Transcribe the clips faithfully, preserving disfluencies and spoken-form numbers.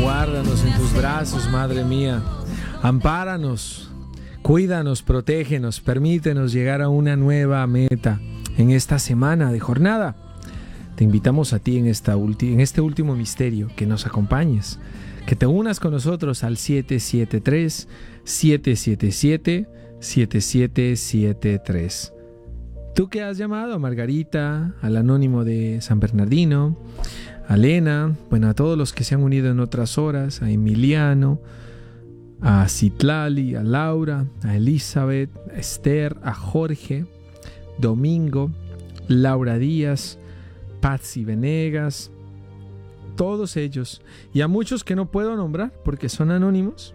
Guárdanos en tus brazos, Madre mía. Ampáranos, cuídanos, protégenos, permítenos llegar a una nueva meta en esta semana de jornada. Te invitamos a ti en, esta ulti- en este último misterio que nos acompañes, que te unas con nosotros al siete siete tres, siete siete siete, siete siete siete tres. Tú que has llamado a Margarita, al anónimo de San Bernardino, a Elena, bueno, a todos los que se han unido en otras horas, a Emiliano, a Citlali, a Laura, a Elizabeth, a Esther, a Jorge, Domingo, Laura Díaz, Patsy Venegas, todos ellos, y a muchos que no puedo nombrar porque son anónimos,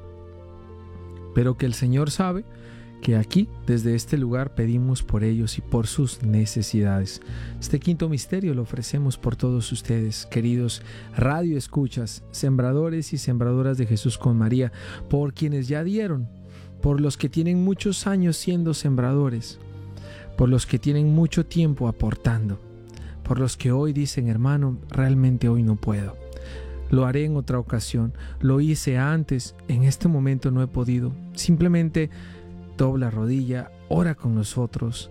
pero que el Señor sabe que aquí, desde este lugar, pedimos por ellos y por sus necesidades. Este quinto misterio lo ofrecemos por todos ustedes, queridos radio escuchas, sembradores y sembradoras de Jesús con María, por quienes ya dieron, por los que tienen muchos años siendo sembradores, por los que tienen mucho tiempo aportando, por los que hoy dicen, hermano, realmente hoy no puedo. Lo haré en otra ocasión, lo hice antes, en este momento no he podido. Simplemente dobla rodilla, ora con nosotros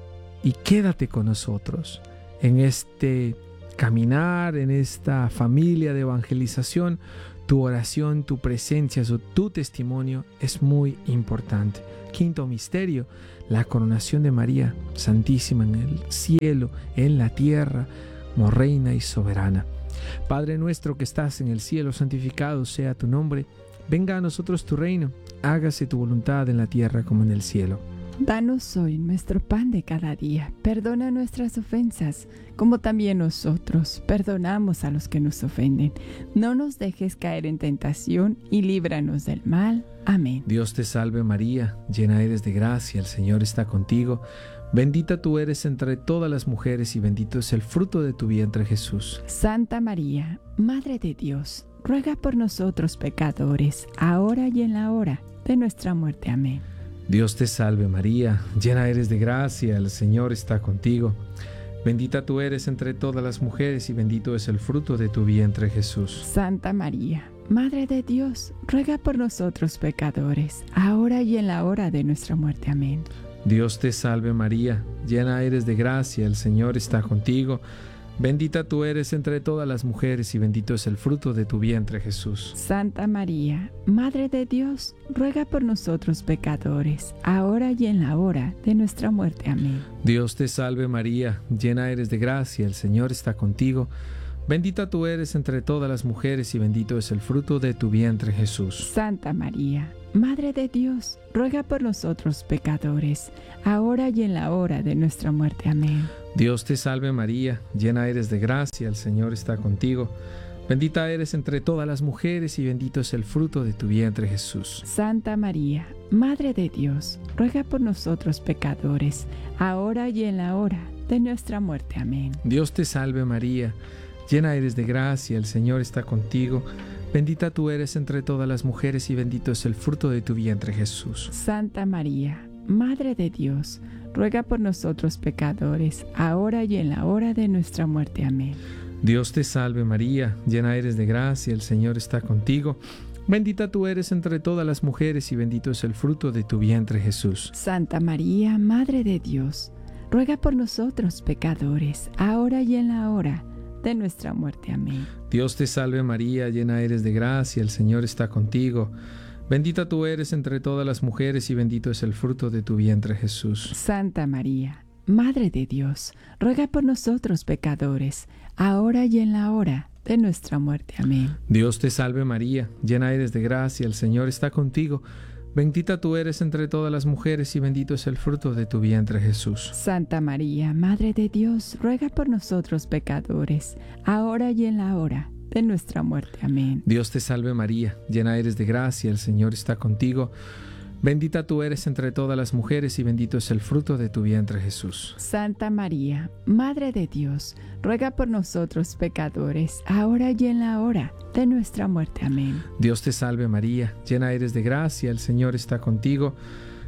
y quédate con nosotros en este caminar, en esta familia de evangelización. Tu oración, tu presencia, tu testimonio es muy importante. Quinto misterio, la coronación de María Santísima en el cielo, en la tierra, como reina y soberana. Padre nuestro que estás en el cielo, santificado sea tu nombre. Venga a nosotros tu reino. Hágase tu voluntad en la tierra como en el cielo. Danos hoy nuestro pan de cada día. Perdona nuestras ofensas, como también nosotros perdonamos a los que nos ofenden. No nos dejes caer en tentación y líbranos del mal. Amén. Dios te salve María, llena eres de gracia, el Señor está contigo. Bendita tú eres entre todas las mujeres y bendito es el fruto de tu vientre Jesús. Santa María, Madre de Dios, ruega por nosotros pecadores, ahora y en la hora de nuestra muerte. Amén. Dios te salve María, llena eres de gracia, el Señor está contigo. Bendita tú eres entre todas las mujeres y bendito es el fruto de tu vientre Jesús. Santa María, Madre de Dios, ruega por nosotros pecadores, ahora y en la hora de nuestra muerte. Amén. Dios te salve María, llena eres de gracia, el Señor está contigo. Bendita tú eres entre todas las mujeres y bendito es el fruto de tu vientre Jesús. Santa María, Madre de Dios, ruega por nosotros pecadores, ahora y en la hora de nuestra muerte. Amén. Dios te salve María, llena eres de gracia, el Señor está contigo. Bendita tú eres entre todas las mujeres y bendito es el fruto de tu vientre Jesús. Santa María, Madre de Dios, ruega por nosotros pecadores, ahora y en la hora de nuestra muerte. Amén. Dios te salve María, llena eres de gracia, el Señor está contigo. Bendita eres entre todas las mujeres y bendito es el fruto de tu vientre Jesús. Santa María, Madre de Dios, ruega por nosotros pecadores, ahora y en la hora de nuestra muerte. Amén. Dios te salve María, llena eres de gracia, el Señor está contigo. Bendita tú eres entre todas las mujeres y bendito es el fruto de tu vientre Jesús. Santa María, Madre de Dios, ruega por nosotros pecadores, ahora y en la hora de nuestra muerte. Amén. Dios te salve María, llena eres de gracia, el Señor está contigo. Bendita tú eres entre todas las mujeres y bendito es el fruto de tu vientre Jesús. Santa María, Madre de Dios, ruega por nosotros pecadores, ahora y en la hora de nuestra muerte. Amén. Dios te salve María, llena eres de gracia, el Señor está contigo. Bendita tú eres entre todas las mujeres y bendito es el fruto de tu vientre Jesús. Santa María, Madre de Dios, ruega por nosotros pecadores, ahora y en la hora de nuestra muerte. Amén. Dios te salve María, llena eres de gracia, el Señor está contigo. Bendita tú eres entre todas las mujeres y bendito es el fruto de tu vientre Jesús. Santa María, Madre de Dios, ruega por nosotros pecadores, ahora y en la hora de nuestra muerte. Amén. Dios te salve María, llena eres de gracia, el Señor está contigo. Bendita tú eres entre todas las mujeres y bendito es el fruto de tu vientre Jesús. Santa María, Madre de Dios, ruega por nosotros pecadores, ahora y en la hora de nuestra muerte. Amén. Dios te salve María, llena eres de gracia, el Señor está contigo.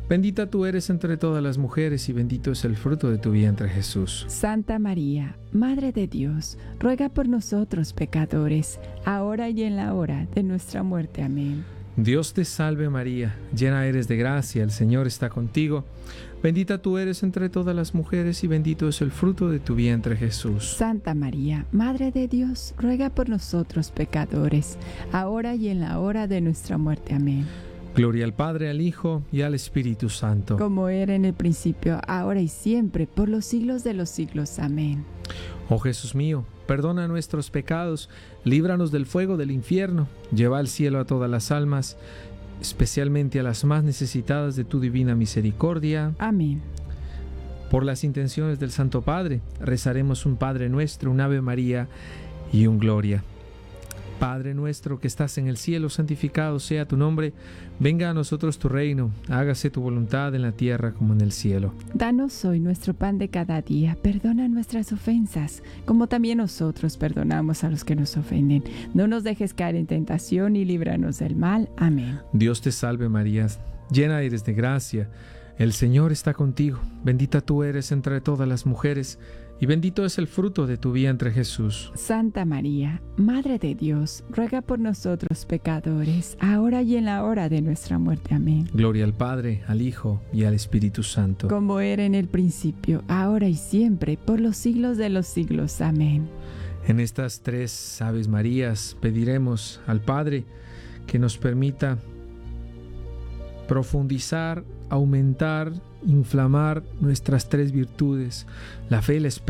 Bendita tú eres entre todas las mujeres y bendito es el fruto de tu vientre, Jesús. Santa María, Madre de Dios, ruega por nosotros pecadores, ahora y en la hora de nuestra muerte. Amén. Dios te salve María, llena eres de gracia, el Señor está contigo. Bendita tú eres entre todas las mujeres y bendito es el fruto de tu vientre, Jesús. Santa María, Madre de Dios, ruega por nosotros pecadores, ahora y en la hora de nuestra muerte. Amén. Gloria al Padre, al Hijo y al Espíritu Santo. Como era en el principio, ahora y siempre, por los siglos de los siglos. Amén. Oh Jesús mío, perdona nuestros pecados, líbranos del fuego del infierno, lleva al cielo a todas las almas, especialmente a las más necesitadas de tu divina misericordia. Amén. Por las intenciones del Santo Padre, rezaremos un Padre Nuestro, un Ave María y un Gloria. Padre nuestro que estás en el cielo, santificado sea tu nombre. Venga a nosotros tu reino, hágase tu voluntad en la tierra como en el cielo. Danos hoy nuestro pan de cada día. Perdona nuestras ofensas, como también nosotros perdonamos a los que nos ofenden. No nos dejes caer en tentación y líbranos del mal. Amén. Dios te salve María, llena eres de gracia. El Señor está contigo. Bendita tú eres entre todas las mujeres y bendito es el fruto de tu vientre, Jesús. Santa María, Madre de Dios, ruega por nosotros pecadores, ahora y en la hora de nuestra muerte. Amén. Gloria al Padre, al Hijo y al Espíritu Santo. Como era en el principio, ahora y siempre, por los siglos de los siglos. Amén. En estas tres Aves Marías pediremos al Padre que nos permita profundizar, aumentar, inflamar nuestras tres virtudes, la fe, la esperanza